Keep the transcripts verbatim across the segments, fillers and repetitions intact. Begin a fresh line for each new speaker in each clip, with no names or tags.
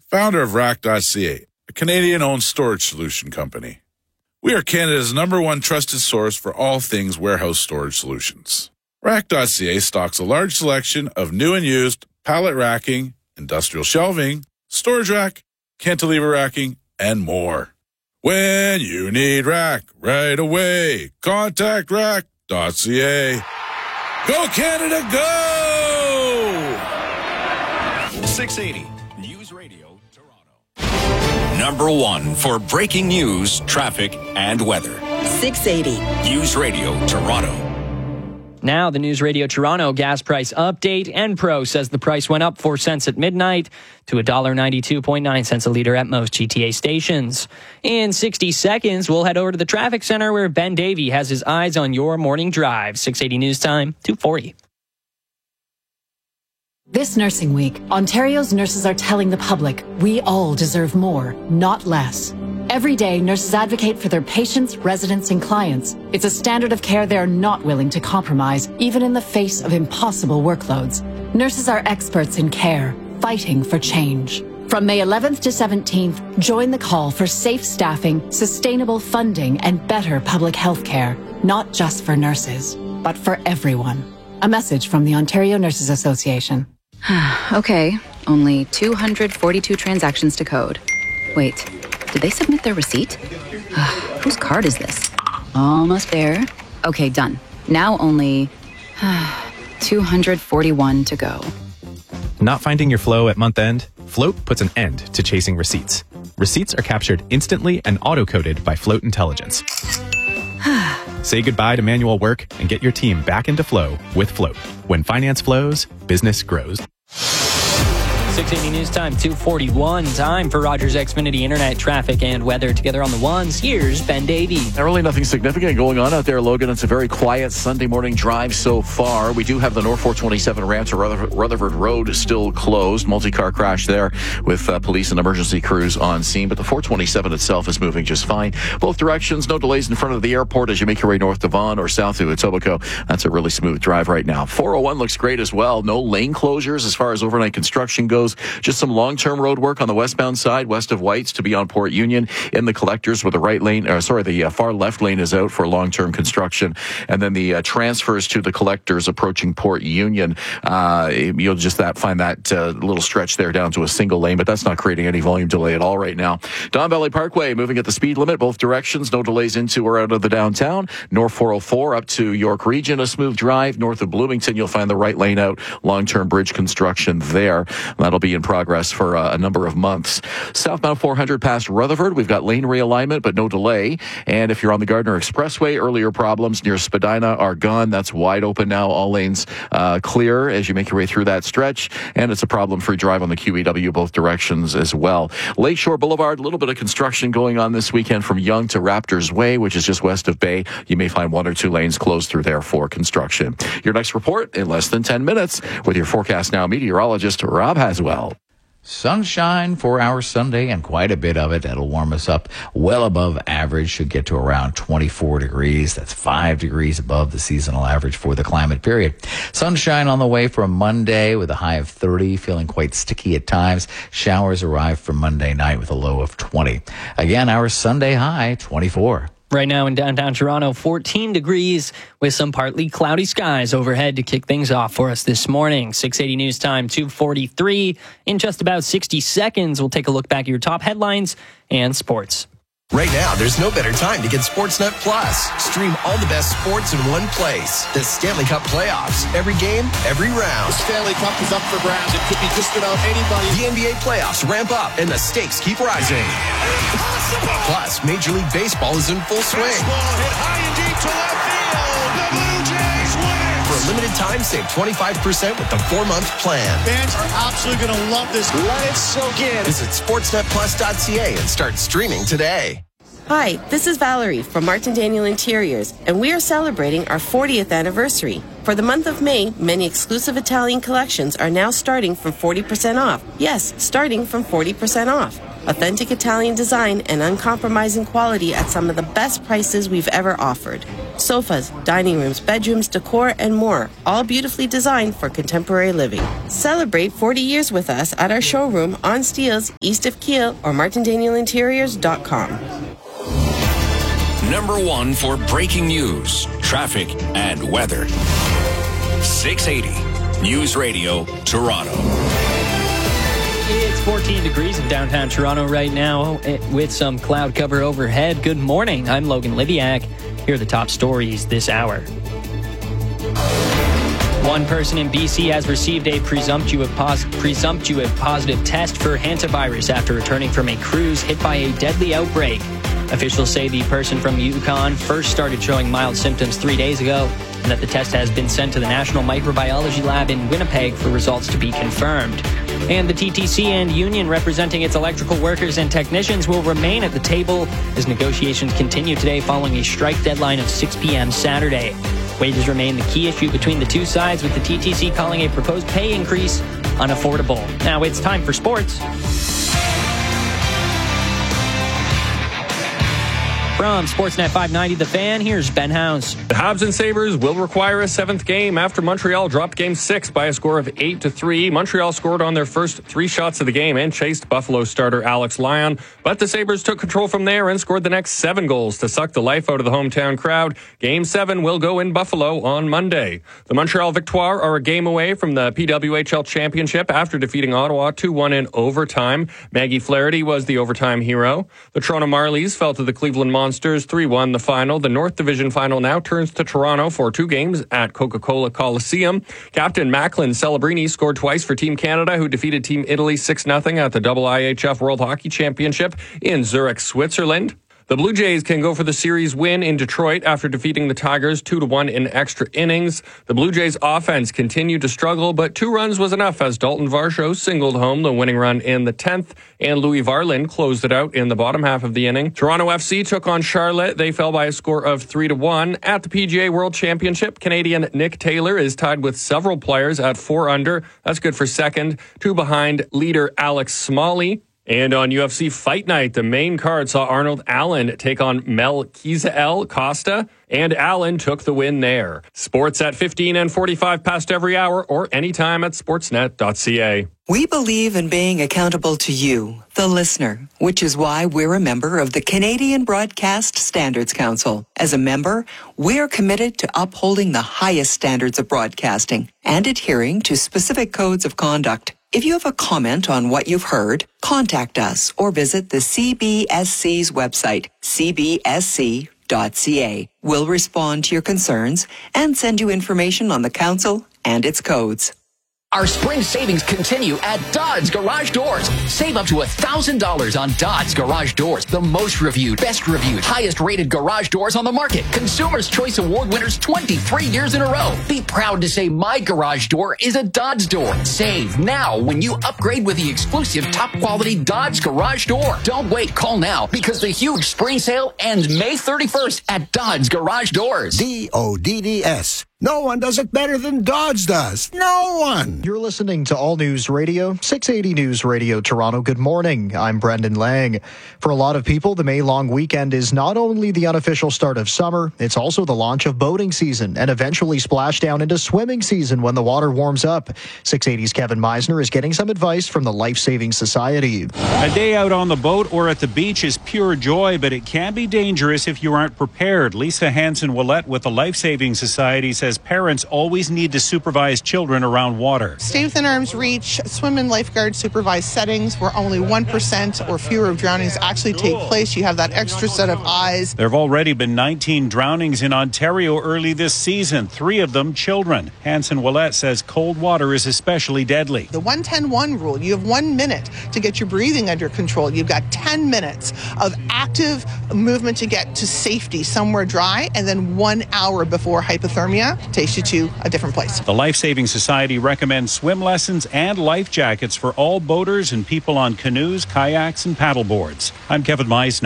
founder of rack dot c a, a Canadian-owned storage solution company. We are Canada's number one trusted source for all things warehouse storage solutions. rack dot c a stocks a large selection of new and used pallet racking, industrial shelving, storage rack, cantilever racking, and more. When you need rack right away, contact rack dot c a. Go Canada, go!
six eighty News Radio Toronto. Number one for breaking news, traffic, and weather.
six eighty
News Radio Toronto.
Now, the News Radio Toronto gas price update. Enpro says the price went up four cents at midnight to one dollar ninety-two point nine cents a litre at most G T A stations. In sixty seconds, we'll head over to the traffic center where Ben Davey has his eyes on your morning drive. six eighty News Time, two forty.
This Nursing Week, Ontario's nurses are telling the public we all deserve more, not less. Every day, nurses advocate for their patients, residents, and clients. It's a standard of care they're not willing to compromise, even in the face of impossible workloads. Nurses are experts in care, fighting for change. From May eleventh to seventeenth, join the call for safe staffing, sustainable funding, and better public health care, not just for nurses, but for everyone. A message from the Ontario Nurses Association.
Okay, only two hundred forty-two transactions to code. Wait. Did they submit their receipt? Whose card is this? Almost there. Okay, done. Now only two hundred forty-one to go.
Not finding your flow at month end? Float puts an end to chasing receipts. Receipts are captured instantly and auto-coded by Float Intelligence. Say goodbye to manual work and get your team back into flow with Float. When finance flows, business grows.
six eighty News Time, two forty-one. Time for Rogers Xfinity Internet traffic and weather together on the ones. Here's Ben Davey.
Not really nothing significant going on out there, Logan. It's a very quiet Sunday morning drive so far. We do have the North four twenty-seven ramp to Rutherford, Rutherford Road still closed. Multi-car crash there with uh, police and emergency crews on scene. But the four twenty-seven itself is moving just fine. Both directions, no delays in front of the airport as you make your way north to Vaughan or south to Etobicoke. That's a really smooth drive right now. four oh one looks great as well. No lane closures as far as overnight construction goes. Just some long-term road work on the westbound side, west of Whites to beyond Port Union in the collectors where the right lane, or sorry, the uh, far left lane is out for long-term construction. And then the uh, transfers to the collectors approaching Port Union, uh, you'll just that find that uh, little stretch there down to a single lane, but that's not creating any volume delay at all right now. Don Valley Parkway moving at the speed limit, both directions, no delays into or out of the downtown. North four oh four up to York Region, a smooth drive. North of Bloomington, you'll find the right lane out, long-term bridge construction there. That'll be in progress for uh, a number of months. Southbound four hundred past Rutherford, we've got lane realignment, but no delay. And if you're on the Gardner Expressway, earlier problems near Spadina are gone. That's wide open now. All lanes uh, clear as you make your way through that stretch. And it's a problem-free drive on the Q E W both directions as well. Lakeshore Boulevard, a little bit of construction going on this weekend from Yonge to Raptors Way, which is just west of Bay. You may find one or two lanes closed through there for construction. Your next report in less than ten minutes with your Forecast Now meteorologist, Rob Haswell.
Sunshine for our Sunday and quite a bit of it. That'll warm us up well above average. Should get to around twenty-four degrees. That's five degrees above the seasonal average for the climate period. Sunshine on the way from Monday with a high of thirty, feeling quite sticky at times. Showers arrive from Monday night with a low of twenty. Again, our Sunday high, twenty-four.
Right now in downtown Toronto, fourteen degrees with some partly cloudy skies overhead to kick things off for us this morning. six eighty News Time, two forty-three. In just about sixty seconds, we'll take a look back at your top headlines and sports.
Right now, there's no better time to get Sportsnet Plus. Stream all the best sports in one place. The Stanley Cup playoffs. Every game, every round.
The Stanley Cup is up for grabs. It could be just about anybody.
The N B A playoffs ramp up, and the stakes keep rising. Impossible! Plus, Major League Baseball is in full swing.
Baseball hit high and deep to left field. The Blue Jays win it.
For a limited time, save twenty-five percent with the four-month plan.
Fans are absolutely going to love this. Let it soak in.
Visit sportsnet plus dot c a and start streaming today.
Hi, this is Valerie from Martin Daniel Interiors, and we are celebrating our fortieth anniversary. For the month of May, many exclusive Italian collections are now starting from forty percent off. Yes, starting from forty percent off. Authentic Italian design and uncompromising quality at some of the best prices we've ever offered. Sofas, dining rooms, bedrooms, decor, and more, all beautifully designed for contemporary living. Celebrate forty years with us at our showroom on Steeles, east of Kiel, or martin daniel interiors dot com.
Number one for breaking news, traffic, and weather. six eighty News Radio, Toronto.
It's fourteen degrees in downtown Toronto right now with some cloud cover overhead. Good morning. I'm Logan Liviak. Here are the top stories this hour. One person in B C has received a presumptive, pos- presumptive positive test for hantavirus after returning from a cruise hit by a deadly outbreak. Officials say the person from Yukon first started showing mild symptoms three days ago, and that the test has been sent to the National Microbiology Lab in Winnipeg for results to be confirmed. And the T T C and union representing its electrical workers and technicians will remain at the table as negotiations continue today following a strike deadline of six p.m. Saturday. Wages remain the key issue between the two sides, with the T T C calling a proposed pay increase unaffordable. Now it's time for sports. From Sportsnet five ninety The Fan, here's Ben House.
The Habs and Sabres will require a seventh game after Montreal dropped Game six by a score of eight to three. Montreal scored on their first three shots of the game and chased Buffalo starter Alex Lyon, but the Sabres took control from there and scored the next seven goals to suck the life out of the hometown crowd. Game seven will go in Buffalo on Monday. The Montreal Victoire are a game away from the P W H L Championship after defeating Ottawa two one in overtime. Maggie Flaherty was the overtime hero. The Toronto Marlies fell to the Cleveland Monsters Monsters three one the final. The North Division final now turns to Toronto for two games at Coca-Cola Coliseum. Captain Macklin Celebrini scored twice for Team Canada, who defeated Team Italy six nothing at the I I H F World Hockey Championship in Zurich, Switzerland. The Blue Jays can go for the series win in Detroit after defeating the Tigers two to one in extra innings. The Blue Jays offense continued to struggle, but two runs was enough as Dalton Varsho singled home the winning run in the tenth, and Louis Varland closed it out in the bottom half of the inning. Toronto F C took on Charlotte. They fell by a score of three to one. At the P G A World Championship, Canadian Nick Taylor is tied with several players at four under. That's good for second. Two behind leader Alex Smalley. And on U F C Fight Night, the main card saw Arnold Allen take on Melquizael Costa, and Allen took the win there. Sports at fifteen and forty-five past every hour or anytime at sportsnet dot c a.
We believe in being accountable to you, the listener, which is why we're a member of the Canadian Broadcast Standards Council. As a member, we're committed to upholding the highest standards of broadcasting and adhering to specific codes of conduct. If you have a comment on what you've heard, contact us or visit the C B S C's website, c b s c dot c a. We'll respond to your concerns and send you information on the council and its codes.
Our spring savings continue at Dodds Garage Doors. Save up to one thousand dollars on Dodds Garage Doors, the most reviewed, best reviewed, highest rated garage doors on the market. Consumer's Choice Award winners twenty-three years in a row. Be proud to say my garage door is a Dodds door. Save now when you upgrade with the exclusive top quality Dodds Garage Door. Don't wait, call now because the huge spring sale ends May thirty-first at Dodds Garage Doors.
D O D D S. No one does it better than Dodge does. No one.
You're listening to All News Radio, six eighty News Radio Toronto. Good morning. I'm Brendan Lang. For a lot of people, the May long weekend is not only the unofficial start of summer, it's also the launch of boating season and eventually splashdown into swimming season when the water warms up. six eighty's Kevin Meisner is getting some advice from the Life Saving Society.
A day out on the boat or at the beach is pure joy, but it can be dangerous if you aren't prepared. Lisa Hansen-Willett with the Life Saving Society says parents always need to supervise children around water.
Stay within arm's reach, swim in lifeguard supervised settings where only one percent or fewer of drownings actually take place. You have that extra set of eyes.
There have already been nineteen drownings in Ontario early this season, three of them children. Hansen-Willett says cold water is especially deadly.
The one ten one rule, you have one minute to get your breathing under control. You've got ten minutes of active movement to get to safety somewhere dry, and then one hour before hypothermia takes you to a different place.
The Life Saving Society recommends swim lessons and life jackets for all boaters and people on canoes, kayaks, and paddleboards. I'm Kevin Meisner.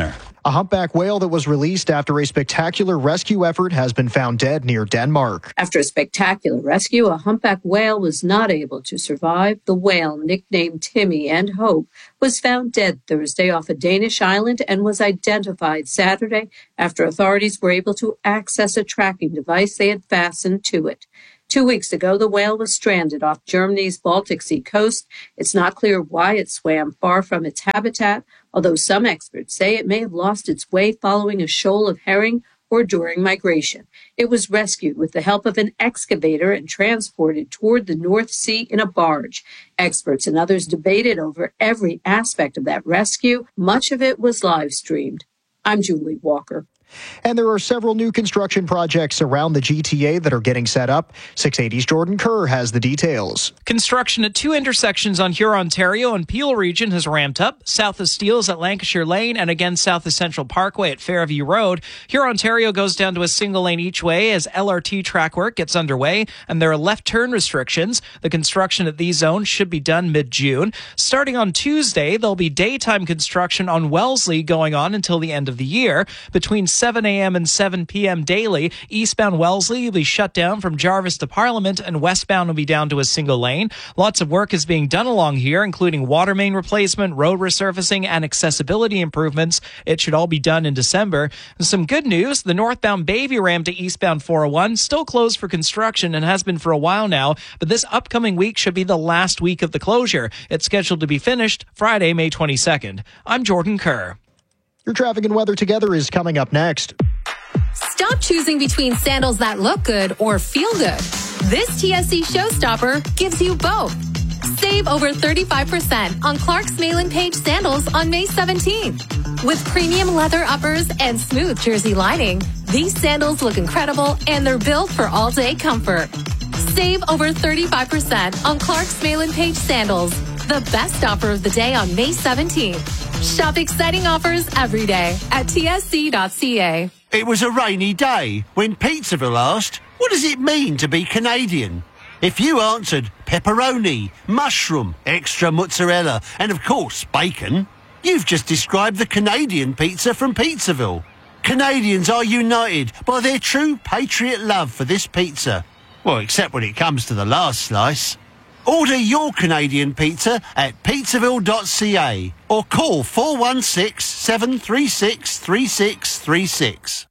A humpback whale that was released after a spectacular rescue effort has been found dead near Denmark.
After a spectacular rescue, a humpback whale was not able to survive. The whale, nicknamed Timmy and Hope, was found dead Thursday off a Danish island and was identified Saturday after authorities were able to access a tracking device they had fastened to it. Two weeks ago, the whale was stranded off Germany's Baltic Sea coast. It's not clear why it swam far from its habitat, although some experts say it may have lost its way following a shoal of herring or during migration. It was rescued with the help of an excavator and transported toward the North Sea in a barge. Experts and others debated over every aspect of that rescue. Much of it was live streamed. I'm Julie Walker.
And there are several new construction projects around the G T A that are getting set up. six eighty's Jordan Kerr has the details.
Construction at two intersections on Huron-Ontario and Peel region has ramped up. South of Steeles at Lancashire Lane and again south of Central Parkway at Fairview Road. Huron-Ontario goes down to a single lane each way as L R T track work gets underway, and there are left turn restrictions. The construction at these zones should be done mid-June. Starting on Tuesday, there'll be daytime construction on Wellesley going on until the end of the year. Between seven a.m. and seven p.m. daily, eastbound Wellesley will be shut down from Jarvis to Parliament, and westbound will be down to a single lane. Lots of work is being done along here, including water main replacement, road resurfacing, and accessibility improvements. It should all be done in December. And some good news, the northbound Bayview Ram to eastbound four oh one still closed for construction and has been for a while now, but this upcoming week should be the last week of the closure. It's scheduled to be finished Friday, May twenty-second. I'm Jordan Kerr.
Your traffic and weather together is coming up next.
Stop choosing between sandals that look good or feel good. This T S C Showstopper gives you both. Save over thirty-five percent on Clark's mailing page sandals on May seventeenth. With premium leather uppers and smooth jersey lining, these sandals look incredible and they're built for all-day comfort. Save over thirty-five percent on Clark's mailing page sandals. The best offer of the day on May seventeenth. Shop exciting offers every day at T S C dot C A.
It was a rainy day when Pizzaville asked, what does it mean to be Canadian? If you answered pepperoni, mushroom, extra mozzarella, and of course bacon, you've just described the Canadian pizza from Pizzaville. Canadians are united by their true patriot love for this pizza. Well, except when it comes to the last slice. Order your Canadian pizza at pizzaville dot C A or call four one six, seven three six, three six three six.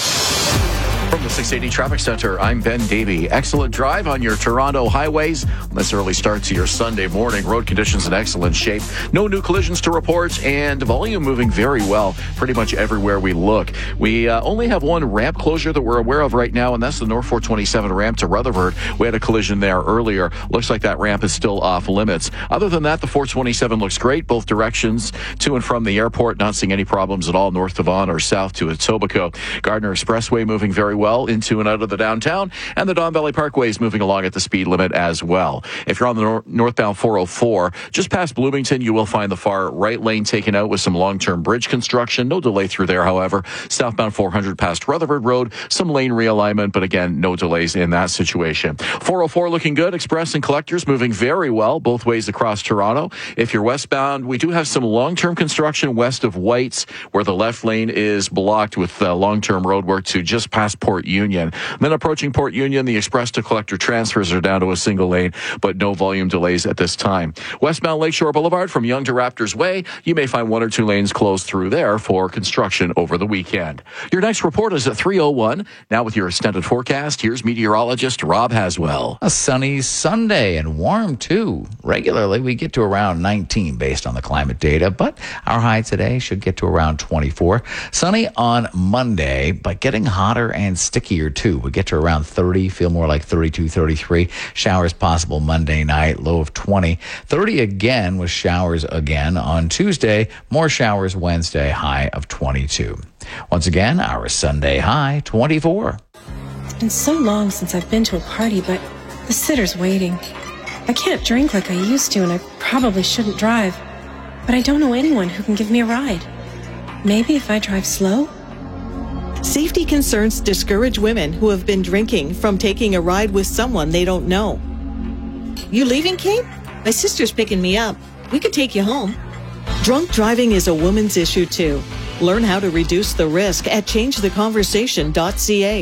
From the six eighty Traffic Center, I'm Ben Davey. Excellent drive on your Toronto highways. This early start to your Sunday morning. Road conditions in excellent shape. No new collisions to report, and volume moving very well pretty much everywhere we look. We uh, only have one ramp closure that we're aware of right now, and that's the North four twenty-seven ramp to Rutherford. We had a collision there earlier. Looks like that ramp is still off limits. Other than that, the four twenty-seven looks great, both directions to and from the airport. Not seeing any problems at all north to Vaughan or south to Etobicoke. Gardner Expressway moving very well into and out of the downtown, and the Don Valley Parkway is moving along at the speed limit as well. If you're on the nor- northbound four oh four, just past Bloomington, you will find the far right lane taken out with some long-term bridge construction. No delay through there, however. Southbound four hundred past Rutherford Road, some lane realignment, but again, no delays in that situation. four oh four looking good. Express and Collectors moving very well both ways across Toronto. If you're westbound, we do have some long-term construction west of White's, where the left lane is blocked with uh, long-term road work to just past Port Union. Then approaching Port Union, the Express to Collector transfers are down to a single lane, but no volume delays at this time. Westbound Lakeshore Boulevard from Yonge to Raptors Way, you may find one or two lanes closed through there for construction over the weekend. Your next report is at three oh one. Now with your extended forecast, here's meteorologist Rob Haswell.
A sunny Sunday and warm too. Regularly, we get to around nineteen based on the climate data, but our high today should get to around twenty-four. Sunny on Monday, but getting hotter and stickier too. We get to around thirty, feel more like thirty-two, thirty-three. Showers possible Monday night, low of twenty. thirty again with showers again on Tuesday. More showers Wednesday, high of twenty-two. Once again, our Sunday high, twenty-four.
It's been so long since I've been to a party, but the sitter's waiting. I can't drink like I used to, and I probably shouldn't drive. But I don't know anyone who can give me a ride. Maybe if I drive slow?
Safety concerns discourage women who have been drinking from taking a ride with someone they don't know. You leaving, Kate? My sister's picking me up. We could take you home. Drunk driving is a woman's issue, too. Learn how to reduce the risk at change the conversation dot c a.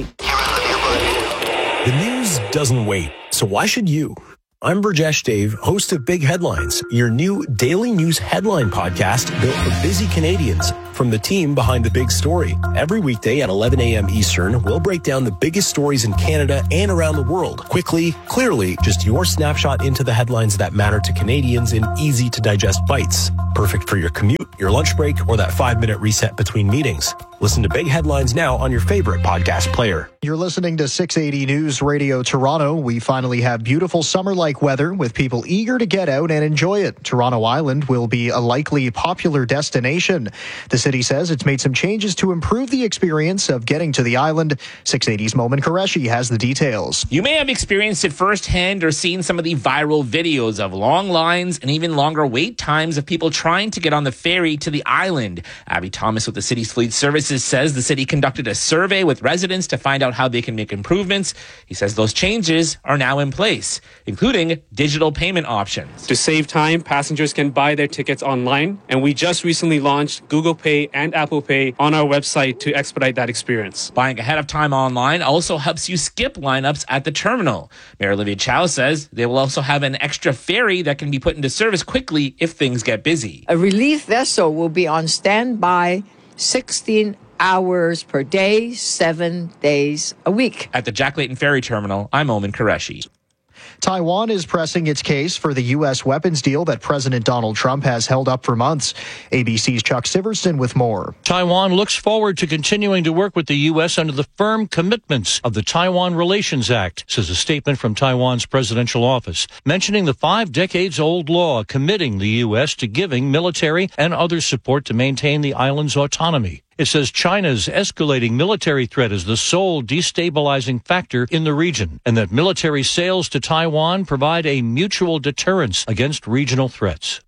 The news doesn't wait, so why should you? I'm Burjesh Dave, host of Big Headlines, your new daily news headline podcast built for busy Canadians. From the team behind the big story. Every weekday at eleven a.m. Eastern, we'll break down the biggest stories in Canada and around the world. Quickly, clearly, just your snapshot into the headlines that matter to Canadians in easy-to-digest bites. Perfect for your commute, your lunch break, or that five-minute reset between meetings. Listen to Big Headlines now on your favorite podcast player.
You're listening to six eighty News Radio Toronto. We finally have beautiful summer-like weather with people eager to get out and enjoy it. Toronto Island will be a likely popular destination. The city says it's made some changes to improve the experience of getting to the island. six eighty's Momin Qureshi has the details.
You may have experienced it firsthand or seen some of the viral videos of long lines and even longer wait times of people trying to get on the ferry to the island. Abby Thomas with the city's fleet services says the city conducted a survey with residents to find out how they can make improvements. He says those changes are now in place, including digital payment options.
To save time, passengers can buy their tickets online, and we just recently launched Google Pay and Apple Pay on our website to expedite that experience.
Buying ahead of time online also helps you skip lineups at the terminal. Mayor Olivia Chow says they will also have an extra ferry that can be put into service quickly if things get busy.
A relief vessel will be on standby sixteen hours per day, seven days a week.
At the Jack Layton Ferry Terminal, I'm Momin Qureshi.
Taiwan is pressing its case for the U S weapons deal that President Donald Trump has held up for months. A B C's Chuck Siverston with more.
Taiwan looks forward to continuing to work with the U S under the firm commitments of the Taiwan Relations Act, says a statement from Taiwan's presidential office, mentioning the five decades old law committing the U S to giving military and other support to maintain the island's autonomy. It says China's escalating military threat is the sole destabilizing factor in the region, and that military sales to Taiwan provide a mutual deterrence against regional threats.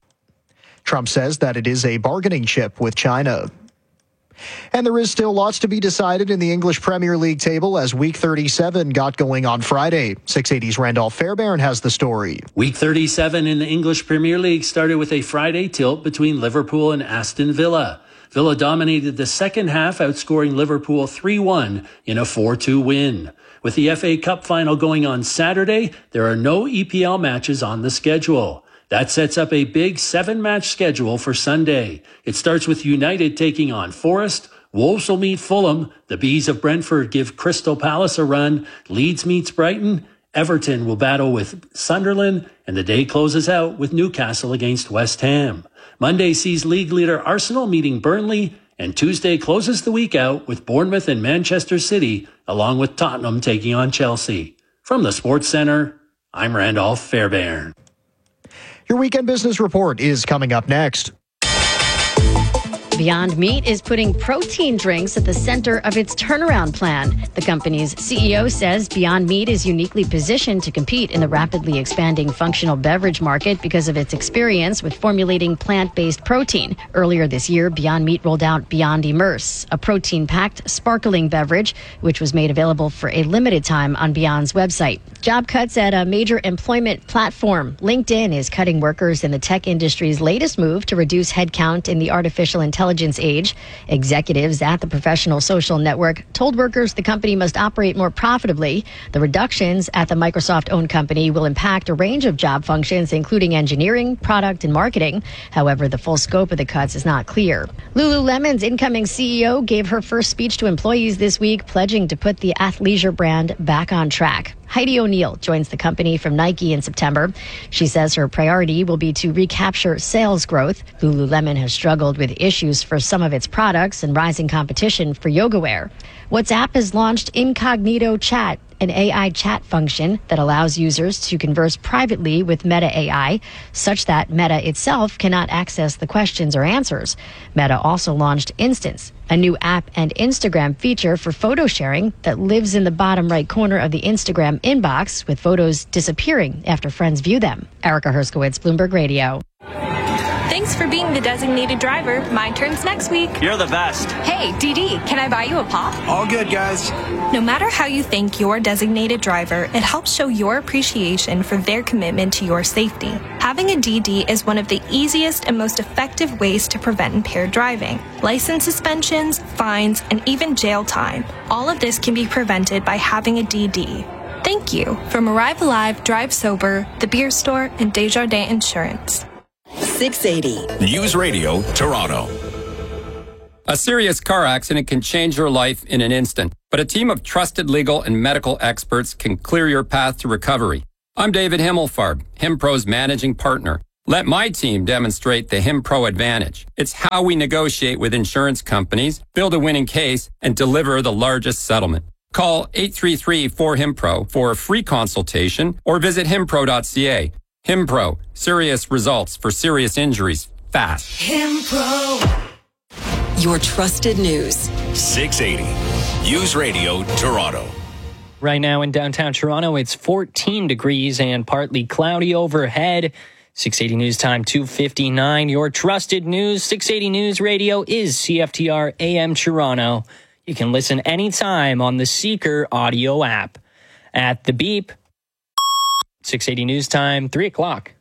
Trump says that it is a bargaining chip with China. And there is still lots to be decided in the English Premier League table as Week thirty-seven got going on Friday. six eighty's Randolph Fairbairn has the story.
Week thirty-seven in the English Premier League started with a Friday tilt between Liverpool and Aston Villa. Villa dominated the second half, outscoring Liverpool three one in a four two win. With the F A Cup final going on Saturday, there are no E P L matches on the schedule. That sets up a big seven-match schedule for Sunday. It starts with United taking on Forest, Wolves will meet Fulham, the Bees of Brentford give Crystal Palace a run, Leeds meets Brighton, Everton will battle with Sunderland, and the day closes out with Newcastle against West Ham. Monday sees league leader Arsenal meeting Burnley, and Tuesday closes the week out with Bournemouth and Manchester City, along with Tottenham taking on Chelsea. From the Sports Center, I'm Randolph Fairbairn.
Your Weekend Business Report is coming up next.
Beyond Meat is putting protein drinks at the center of its turnaround plan. The company's C E O says Beyond Meat is uniquely positioned to compete in the rapidly expanding functional beverage market because of its experience with formulating plant-based protein. Earlier this year, Beyond Meat rolled out Beyond Immerse, a protein-packed, sparkling beverage, which was made available for a limited time on Beyond's website. Job cuts at a major employment platform. LinkedIn is cutting workers in the tech industry's latest move to reduce headcount in the artificial intelligence age. Executives at the professional social network told workers the company must operate more profitably. The reductions at the Microsoft-owned company will impact a range of job functions, including engineering, product, and marketing. However, the full scope of the cuts is not clear. Lululemon's incoming C E O gave her first speech to employees this week, pledging to put the athleisure brand back on track. Heidi O'Neill joins the company from Nike in September. She says her priority will be to recapture sales growth. Lululemon has struggled with issues for some of its products and rising competition for yoga wear. WhatsApp has launched Incognito Chat, an A I chat function that allows users to converse privately with Meta A I, such that Meta itself cannot access the questions or answers. Meta also launched Instance, a new app and Instagram feature for photo sharing that lives in the bottom right corner of the Instagram inbox, with photos disappearing after friends view them. Erica Herskowitz, Bloomberg Radio.
Thanks for being the designated driver. My turn's next week.
You're the best.
Hey, Dee Dee, can I buy you a pop?
All good, guys.
No matter how you thank your designated driver, it helps show your appreciation for their commitment to your safety. Having a D D is one of the easiest and most effective ways to prevent impaired driving. License suspensions, fines, and even jail time. All of this can be prevented by having a D D. Thank you from Arrive Alive, Drive Sober, The Beer Store, and Desjardins Insurance.
six eighty
News Radio, Toronto. A serious car accident can change your life in an instant, but a team of trusted legal and medical experts can clear your path to recovery. I'm David Himmelfarb, HimPro's managing partner. Let my team demonstrate the HimPro advantage. It's how we negotiate with insurance companies, build a winning case, and deliver the largest settlement. Call eight three three, four, HIMPRO for a free consultation or visit himpro dot c a. HimPro, serious results for serious injuries, fast.
HimPro. Your trusted news.
six eighty News Radio, Toronto.
Right now in downtown Toronto, it's fourteen degrees and partly cloudy overhead. six eighty News Time, two fifty-nine. Your trusted news, six eighty News Radio is C F T R A M Toronto. You can listen anytime on the Seeker audio app. At the beep, six eighty News Time, three o'clock.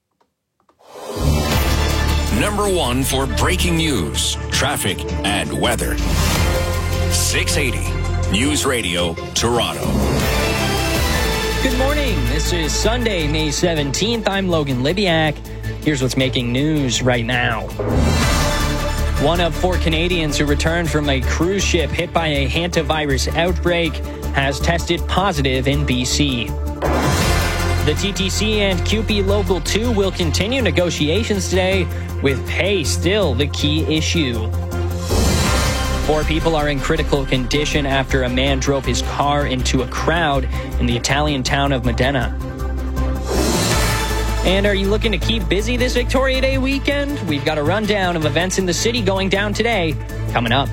Number one for breaking news, traffic, and weather. six eighty News Radio, Toronto.
Good morning. This is Sunday, May seventeenth. I'm Logan Libiak. Here's what's making news right now. One of four Canadians who returned from a cruise ship hit by a hantavirus outbreak has tested positive in B C. The T T C and Q P Local two will continue negotiations today, with pay still the key issue. Four people are in critical condition after a man drove his car into a crowd in the Italian town of Modena. And are you looking to keep busy this Victoria Day weekend? We've got a rundown of events in the city going down today, coming up.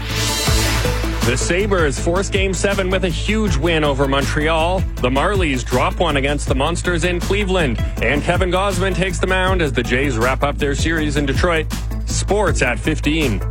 The Sabres force Game seven with a huge win over Montreal. The Marlies drop one against the Monsters in Cleveland. And Kevin Gausman takes the mound as the Jays wrap up their series in Detroit. Sports at fifteen.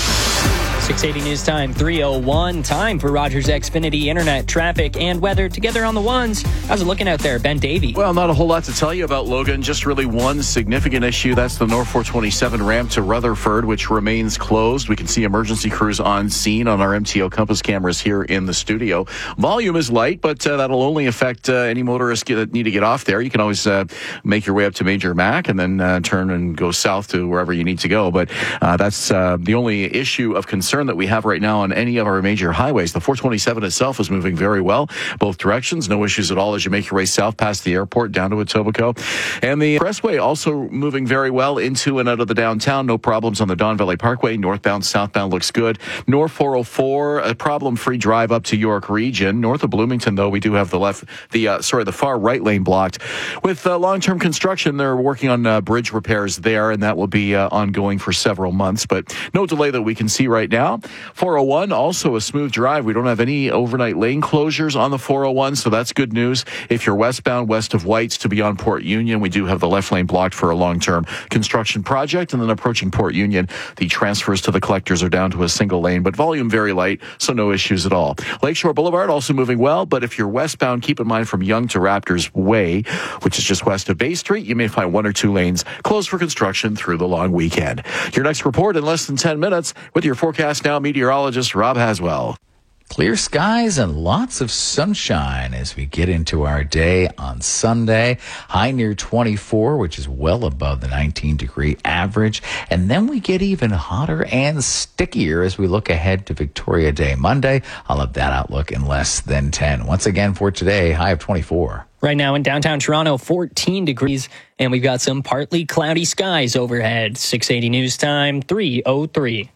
six eighty News Time, three oh one. Time for Rogers Xfinity Internet, traffic, and weather together on the ones. How's it looking out there, Ben Davey?
Well, not a whole lot to tell you about, Logan. Just really one significant issue. That's the North four twenty-seven ramp to Rutherford, which remains closed. We can see emergency crews on scene on our M T O Compass cameras here in the studio. Volume is light, but uh, that'll only affect uh, any motorists that need to get off there. You can always uh, make your way up to Major Mac and then uh, turn and go south to wherever you need to go. But uh, that's uh, the only issue of concern that we have right now on any of our major highways. The four twenty-seven itself is moving very well, both directions. No issues at all as you make your way south past the airport down to Etobicoke. And the expressway also moving very well into and out of the downtown. No problems on the Don Valley Parkway. Northbound, southbound looks good. North four oh four, a problem-free drive up to York Region. North of Bloomington, though, we do have the left, the uh, sorry, the far right lane blocked. With uh, long-term construction, they're working on uh, bridge repairs there, and that will be uh, ongoing for several months. But no delay that we can see right now. four oh one, also a smooth drive. We don't have any overnight lane closures on the four oh one, so that's good news. If you're westbound west of Whites to beyond Port Union, we do have the left lane blocked for a long-term construction project. And then approaching Port Union, the transfers to the collectors are down to a single lane, but volume very light, so no issues at all. Lakeshore Boulevard also moving well, but if you're westbound, keep in mind from Yonge to Raptors Way, which is just west of Bay Street, you may find one or two lanes closed for construction through the long weekend. Your next report in less than ten minutes with your forecast now meteorologist Rob Haswell.
Clear skies and lots of sunshine as we get into our day on Sunday. High near twenty-four, which is well above the nineteen degree average. And then we get even hotter and stickier as we look ahead to Victoria Day Monday. I'll have that outlook in less than ten. Once again for today, high of twenty-four.
Right now in downtown Toronto, fourteen degrees, and we've got some partly cloudy skies overhead. six eighty News Time, three oh three.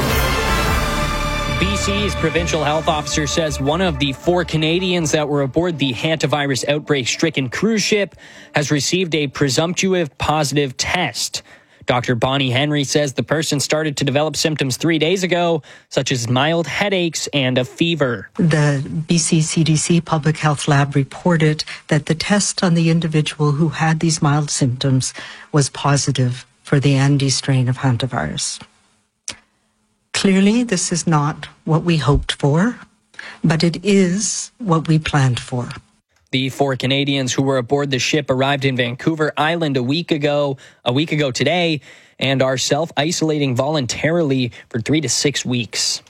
B C's provincial health officer says one of the four Canadians that were aboard the hantavirus outbreak-stricken cruise ship has received a presumptive positive test. Doctor Bonnie Henry says the person started to develop symptoms three days ago, such as mild headaches and a fever.
The B C C D C Public Health Lab reported that the test on the individual who had these mild symptoms was positive for the Andes strain of hantavirus. Clearly, this is not what we hoped for, but it is what we planned for.
The four Canadians who were aboard the ship arrived in Vancouver Island a week ago, a week ago today, and are self-isolating voluntarily for three to six weeks.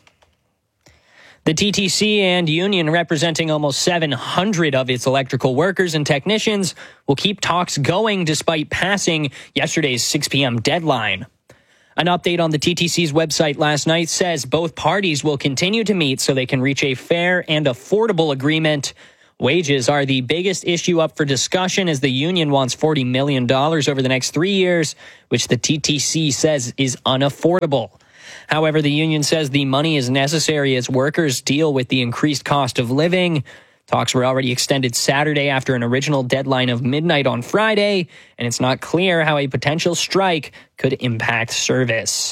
The T T C and union representing almost seven hundred of its electrical workers and technicians will keep talks going despite passing yesterday's six p.m. deadline. An update on the T T C's website last night says both parties will continue to meet so they can reach a fair and affordable agreement. Wages are the biggest issue up for discussion as the union wants forty million dollars over the next three years, which the T T C says is unaffordable. However, the union says the money is necessary as workers deal with the increased cost of living. Talks were already extended Saturday after an original deadline of midnight on Friday, and it's not clear how a potential strike could impact service.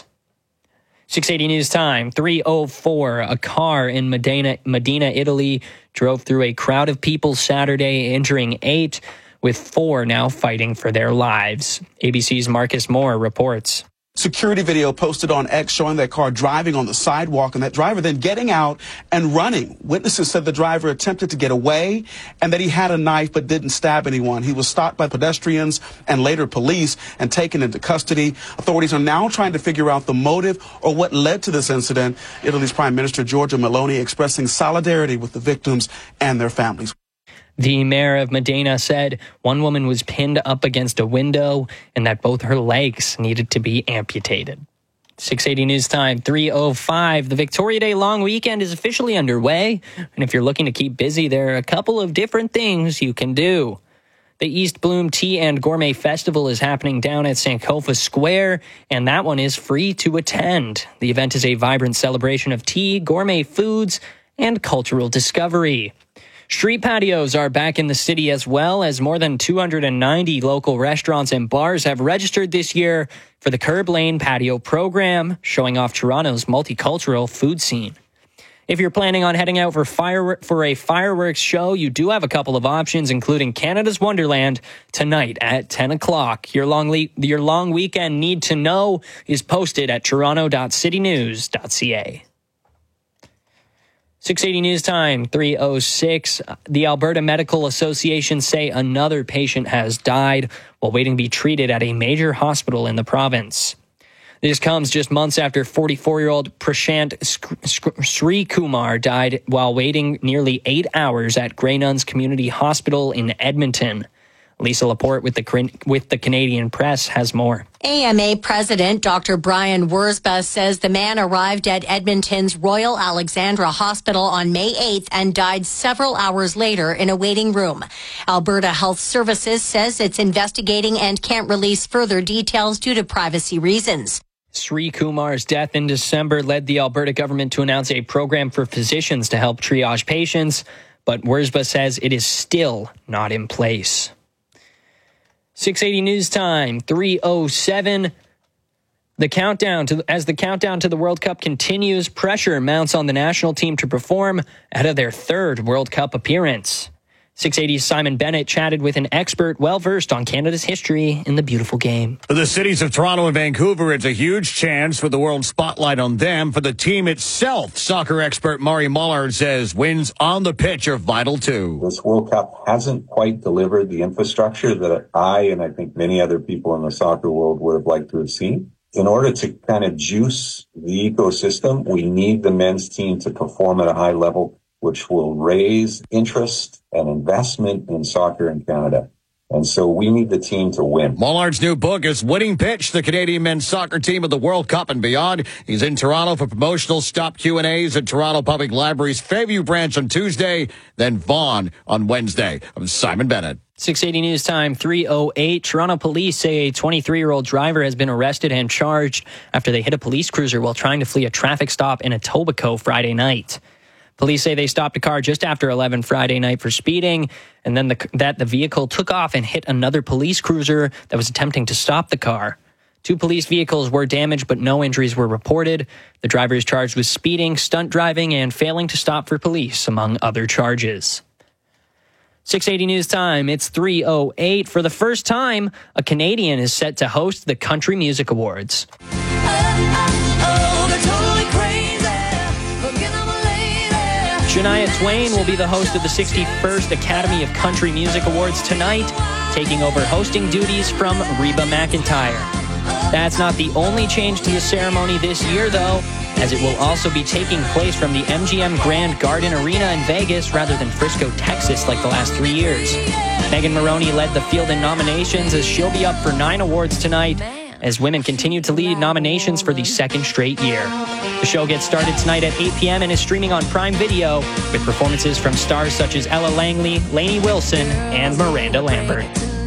six eighty News Time, three oh four. A car in Medina, Medina, Italy drove through a crowd of people Saturday, injuring eight, with four now fighting for their lives. A B C's Marcus Moore reports.
Security video posted on X showing that car driving on the sidewalk and that driver then getting out and running. Witnesses said the driver attempted to get away and that he had a knife but didn't stab anyone. He was stopped by pedestrians and later police and taken into custody. Authorities are now trying to figure out the motive or what led to this incident. Italy's Prime Minister Giorgia Meloni expressing solidarity with the victims and their families.
The mayor of Medina said one woman was pinned up against a window and that both her legs needed to be amputated. six eighty News Time, three oh five. The Victoria Day long weekend is officially underway. And if you're looking to keep busy, there are a couple of different things you can do. The East Bloom Tea and Gourmet Festival is happening down at Sankofa Square, and that one is free to attend. The event is a vibrant celebration of tea, gourmet foods, and cultural discovery. Street patios are back in the city as well, as more than two hundred ninety local restaurants and bars have registered this year for the Curb Lane Patio program, showing off Toronto's multicultural food scene. If you're planning on heading out for fire for a fireworks show, you do have a couple of options, including Canada's Wonderland tonight at ten o'clock. Your long le- your long weekend need to know is posted at toronto dot city news dot c a. six eighty News Time, three oh six. The Alberta Medical Association say another patient has died while waiting to be treated at a major hospital in the province. This comes just months after forty-four-year-old Prashant Sri Kumar died while waiting nearly eight hours at Grey Nuns Community Hospital in Edmonton. Lisa Laporte with the with the Canadian Press has more.
A M A President Doctor Brian Wurzba says the man arrived at Edmonton's Royal Alexandra Hospital on May eighth and died several hours later in a waiting room. Alberta Health Services says it's investigating and can't release further details due to privacy reasons.
Sri Kumar's death in December led the Alberta government to announce a program for physicians to help triage patients, but Wurzba says it is still not in place. six eighty News Time, three oh seven. The countdown to as the countdown to the World Cup continues, pressure mounts on the national team to perform ahead of their third World Cup appearance. six eighty's Simon Bennett chatted with an expert well-versed on Canada's history in the beautiful game.
For the cities of Toronto and Vancouver, it's a huge chance for the world spotlight on them. For the team itself, soccer expert Murray Mullard says wins on the pitch are vital too.
This World Cup hasn't quite delivered the infrastructure that I and I think many other people in the soccer world would have liked to have seen. In order to kind of juice the ecosystem, we need the men's team to perform at a high level, which will raise interest and investment in soccer in Canada. And so we need the team to win.
Mullard's new book is Winning Pitch, the Canadian men's soccer team of the World Cup and beyond. He's in Toronto for promotional stop Q and A's at Toronto Public Library's Fairview branch on Tuesday, then Vaughan on Wednesday. I'm Simon Bennett.
six eighty News Time, three oh eight. Toronto police say a twenty-three-year-old driver has been arrested and charged after they hit a police cruiser while trying to flee a traffic stop in Etobicoke Friday night. Police say they stopped a car just after eleven Friday night for speeding, and then the, that the vehicle took off and hit another police cruiser that was attempting to stop the car. Two police vehicles were damaged, but no injuries were reported. The driver is charged with speeding, stunt driving, and failing to stop for police, among other charges. six eighty News Time, it's three oh eight. For the first time, a Canadian is set to host the Country Music Awards. Shania Twain will be the host of the sixty-first Academy of Country Music Awards tonight, taking over hosting duties from Reba McEntire. That's not the only change to the ceremony this year, though, as it will also be taking place from the M G M Grand Garden Arena in Vegas rather than Frisco, Texas, like the last three years. Megan Moroney led the field in nominations as she'll be up for nine awards tonight, as women continue to lead nominations for the second straight year. The show gets started tonight at eight p.m. and is streaming on Prime Video with performances from stars such as Ella Langley, Lainey Wilson, and Miranda Lambert.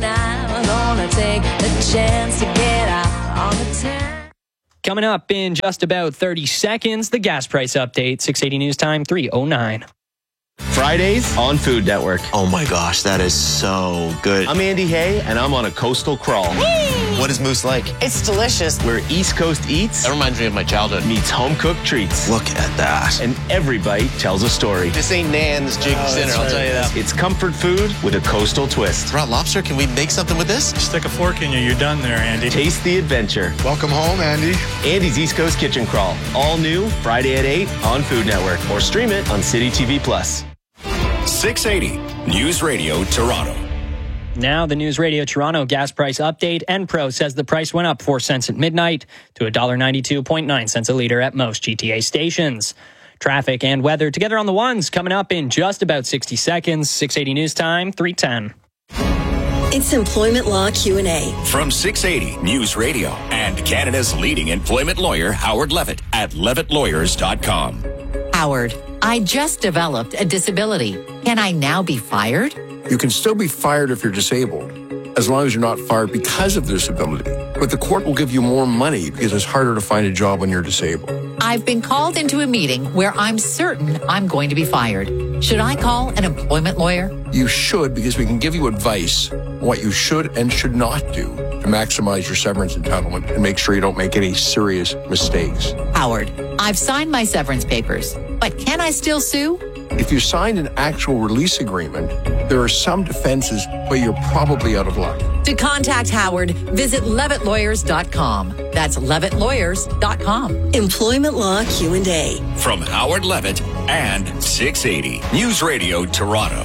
Coming up in just about thirty seconds, the gas price update, six eighty News Time, three oh nine.
Fridays on Food Network. Oh my gosh, that is so good. I'm Andy Hay, and I'm on a coastal crawl. Whee! What is Moose like?
It's delicious.
Where East Coast eats, that reminds me of my childhood, meets home-cooked treats. Look at that. And every bite tells a story. This ain't Nan's Jig oh, Dinner, I'll right. tell you that. It's comfort food with a coastal twist. Raw lobster, can we make something with this?
Stick a fork in you, you're done there, Andy.
Taste the adventure.
Welcome home, Andy.
Andy's East Coast Kitchen Crawl. All new, Friday at eight on Food Network. Or stream it on City T V Plus.
six eighty News Radio Toronto.
Now the News Radio Toronto gas price update. Enpro says the price went up four cents at midnight to one dollar ninety-two point nine cents a litre at most G T A stations. Traffic and weather together on the ones coming up in just about sixty seconds. six eighty News Time, three ten.
It's Employment Law Q and A.
From six eighty News Radio and Canada's leading employment lawyer, Howard Levitt at levitt lawyers dot com.
Howard, I just developed a disability. Can I now be fired?
You can still be fired if you're disabled, as long as you're not fired because of disability. But the court will give you more money because it's harder to find a job when you're disabled.
I've been called into a meeting where I'm certain I'm going to be fired. Should I call an employment lawyer?
You should, because we can give you advice on what you should and should not do to maximize your severance entitlement and make sure you don't make any serious mistakes.
Howard, I've signed my severance papers, but can I still sue?
If you signed an actual release agreement, there are some defenses, but you're probably out of luck.
To contact Howard, visit levitt lawyers dot com. That's levitt lawyers dot com.
Employment Law Q and A.
From Howard Levitt and six eighty News Radio Toronto.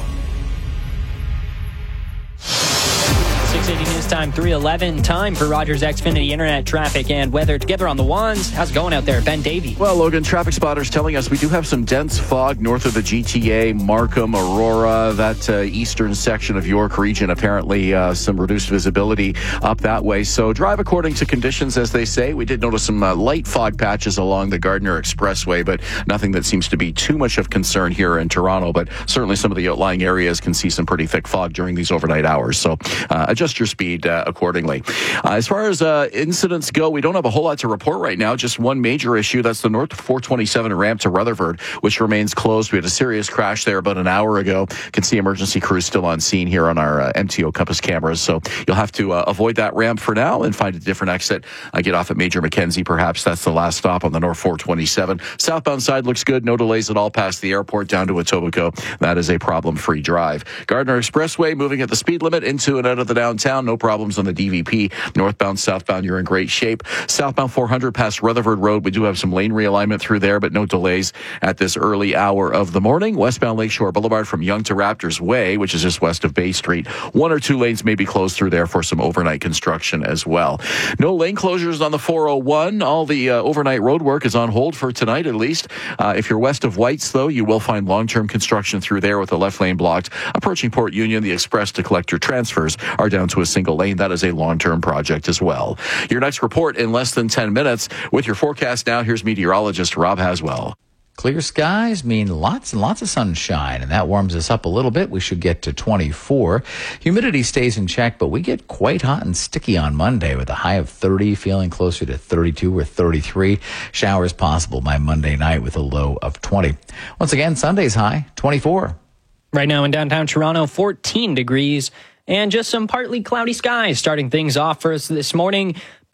six eighty News Time, three eleven. Time for Rogers Xfinity Internet traffic and weather together on the ones. How's it going out there, Ben Davey?
Well, Logan, traffic spotters telling us we do have some dense fog north of the G T A, Markham, Aurora, that uh, eastern section of York region. Apparently, uh, some reduced visibility up that way. So drive according to conditions, as they say. We did notice some uh, light fog patches along the Gardiner Expressway, but nothing that seems to be too much of concern here in Toronto. But certainly some of the outlying areas can see some pretty thick fog during these overnight hours. So uh, adjust your speed uh, accordingly. Uh, as far as uh, incidents go, we don't have a whole lot to report right now. Just one major issue. That's the North four twenty-seven ramp to Rutherford, which remains closed. We had a serious crash there about an hour ago. You can see emergency crews still on scene here on our uh, M T O Compass cameras. So you'll have to uh, avoid that ramp for now and find a different exit. Uh, get off at Major Mackenzie, perhaps. That's the last stop on the North four twenty-seven. Southbound side looks good. No delays at all past the airport down to Etobicoke. That is a problem-free drive. Gardiner Expressway moving at the speed limit into and out of the downtown. No problems on the D V P. Northbound, southbound, you're in great shape. Southbound four hundred past Rutherford Road. We do have some lane realignment through there, but no delays at this early hour of the morning. Westbound Lakeshore Boulevard from Yonge to Raptors Way, which is just west of Bay Street. One or two lanes may be closed through there for some overnight construction as well. No lane closures on the four oh one. All the uh, overnight road work is on hold for tonight, at least. Uh, if you're west of Whites, though, you will find long-term construction through there with the left lane blocked. Approaching Port Union, the express to collector transfers are down to a single lane. That is a long-term project as well. Your next report in less than ten minutes. With your forecast now, here's meteorologist Rob Haswell.
Clear skies mean lots and lots of sunshine, and that warms us up a little bit. We should get to twenty-four. Humidity stays in check, but we get quite hot and sticky on Monday with a high of thirty, feeling closer to thirty-two or thirty-three. Showers possible by Monday night with a low of twenty. Once again, Sunday's high, twenty-four.
Right now in downtown Toronto, fourteen degrees, and just some partly cloudy skies starting things off for us this morning.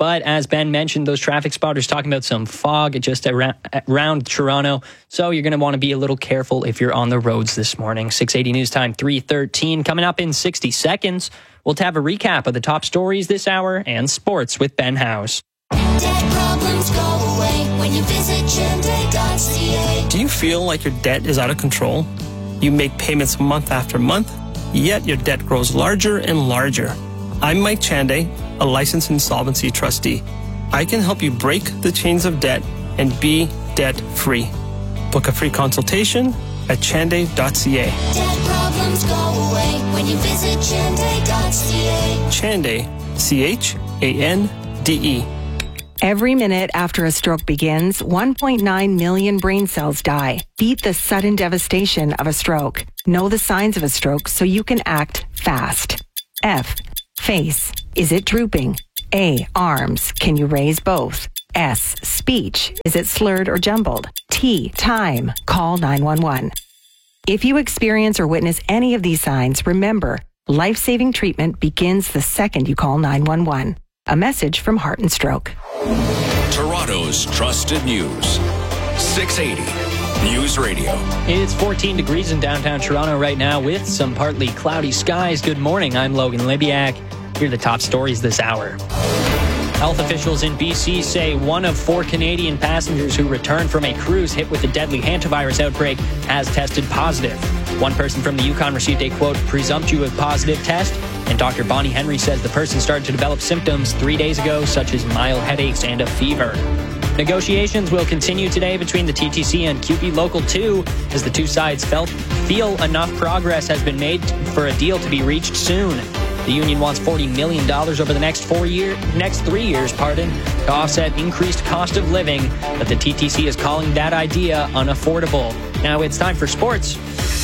But as Ben mentioned, those traffic spotters talking about some fog just around, around Toronto. So you're going to want to be a little careful if you're on the roads this morning. six eighty News Time, three thirteen. Coming up in sixty seconds, we'll have a recap of the top stories this hour and sports with Ben House.
Debt problems go away when you visit Chende dot c a.
Do you feel like your debt is out of control? You make payments month after month, yet your debt grows larger and larger. I'm Mike Chande, a licensed insolvency trustee. I can help you break the chains of debt and be debt-free. Book a free consultation at Chande dot c a.
Debt problems go away when you visit Chende dot c a.
Chande, C H A N D E.
Every minute after a stroke begins, one point nine million brain cells die. Beat the sudden devastation of a stroke. Know the signs of a stroke so you can act fast. F. Face. Is it drooping? A. Arms. Can you raise both? S. Speech. Is it slurred or jumbled? T. Time. Call nine one one. If you experience or witness any of these signs, remember, life-saving treatment begins the second you call nine one one. A message from Heart and Stroke.
Toronto's trusted news. six eighty News Radio.
It's fourteen degrees in downtown Toronto right now with some partly cloudy skies. Good morning. I'm Logan Libiak. Here are the top stories this hour. Health officials in B C say one of four Canadian passengers who returned from a cruise hit with a deadly hantavirus outbreak has tested positive. One person from the Yukon received a, quote, presumptuous positive test, and Doctor Bonnie Henry says the person started to develop symptoms three days ago, such as mild headaches and a fever. Negotiations will continue today between the T T C and C U P E Local two as the two sides felt feel enough progress has been made for a deal to be reached soon. The union wants forty million dollars over the next four year, next three years, pardon, to offset increased cost of living, but the T T C is calling that idea unaffordable. Now it's time for sports.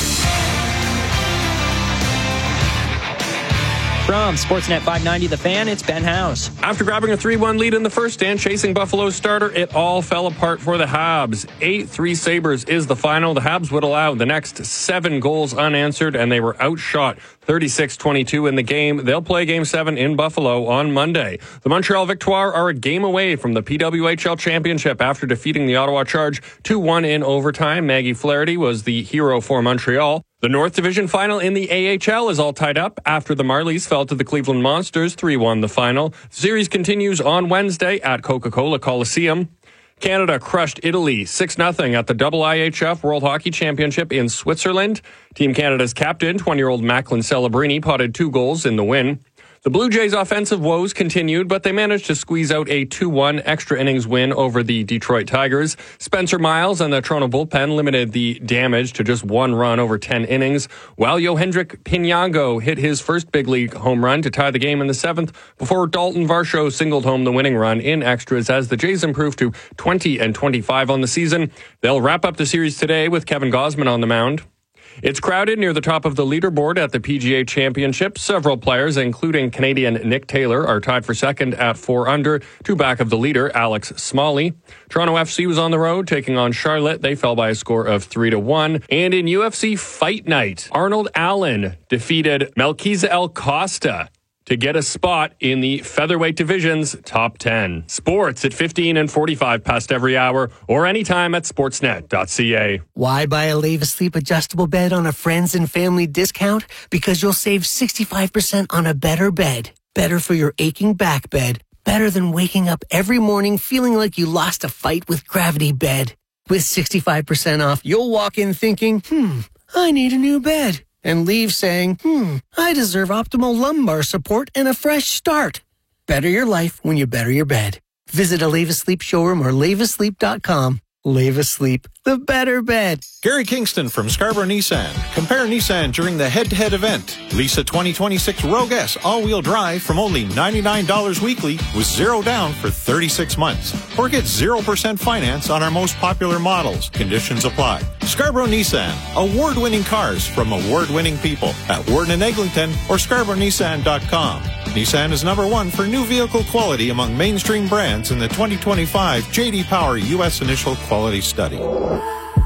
From Sportsnet five ninety The Fan, it's Ben House.
After grabbing a three one lead in the first and chasing Buffalo's starter, it all fell apart for the Habs. eight three Sabres is the final. The Habs would allow the next seven goals unanswered, and they were outshot thirty-six twenty-two in the game. They'll play Game seven in Buffalo on Monday. The Montreal Victoire are a game away from the P W H L Championship after defeating the Ottawa Charge two one in overtime. Maggie Flaherty was the hero for Montreal. The North Division final in the A H L is all tied up after the Marlies fell to the Cleveland Monsters three one the final. The series continues on Wednesday at Coca-Cola Coliseum. Canada crushed Italy six nothing at the double I H F World Hockey Championship in Switzerland. Team Canada's captain, twenty-year-old Macklin Celebrini, potted two goals in the win. The Blue Jays' offensive woes continued, but they managed to squeeze out a two one extra innings win over the Detroit Tigers. Spencer Miles and the Toronto bullpen limited the damage to just one run over ten innings, while Yohendrick Pinango hit his first big league home run to tie the game in the seventh before Dalton Varsho singled home the winning run in extras as the Jays improved to twenty and twenty-five on the season. They'll wrap up the series today with Kevin Gausman on the mound. It's crowded near the top of the leaderboard at the P G A Championship. Several players, including Canadian Nick Taylor, are tied for second at four under, two back of the leader, Alex Smalley. Toronto F C was on the road taking on Charlotte. They fell by a score of three to one. And in U F C Fight Night, Arnold Allen defeated Melquiza El Costa to get a spot in the featherweight division's top ten. Sports at fifteen and forty-five past every hour or anytime at sportsnet dot c a.
Why buy a Leva Sleep adjustable bed on a friends and family discount? Because you'll save sixty-five percent on a better bed. Better for your aching back bed. Better than waking up every morning feeling like you lost a fight with Gravity Bed. With sixty-five percent off, you'll walk in thinking, hmm, I need a new bed. And leave saying, hmm, I deserve optimal lumbar support and a fresh start. Better your life when you better your bed. Visit a Leva Sleep showroom or leva sleep dot com. Leva Sleep, the better bed.
Gary Kingston from Scarborough Nissan. Compare Nissan during the head-to-head event. Lease a twenty twenty-six Rogue S all-wheel drive from only ninety-nine dollars weekly with zero down for thirty-six months. Or get zero percent finance on our most popular models. Conditions apply. Scarborough Nissan. Award-winning cars from award-winning people at Warden and Eglinton or scarborough nissan dot com. Nissan is number one for new vehicle quality among mainstream brands in the twenty twenty-five J D Power U S Initial Quality Study.
You're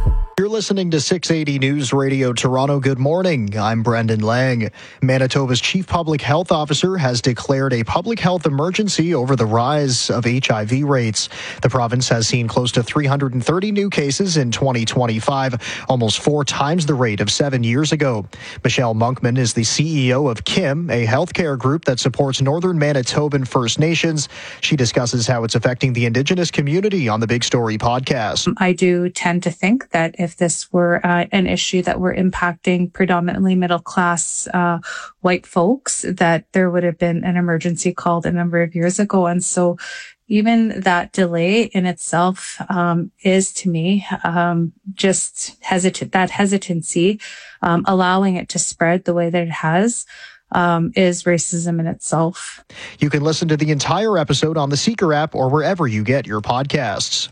listening to six eighty News Radio Toronto. Good morning. I'm Brendan Lang. Manitoba's Chief Public Health Officer has declared a public health emergency over the rise of H I V rates. The province has seen close to three hundred thirty new cases in twenty twenty-five, almost four times the rate of seven years ago. Michelle Monkman is the C E O of Kim, a healthcare group that supports Northern Manitoban First Nations. She discusses how it's affecting the Indigenous community on the Big Story podcast.
I do tend to think that if this were uh, an issue that were impacting predominantly middle class uh, white folks, that there would have been an emergency called a number of years ago. And so even that delay in itself um, is, to me, um, just hesitant. That hesitancy, um, allowing it to spread the way that it has, um, is racism in itself.
You can listen to the entire episode on the Seeker app or wherever you get your podcasts.